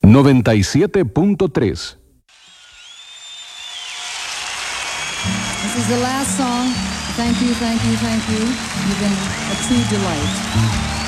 97.3. This is the last song. Thank you, thank you, thank you. You've been a true delight.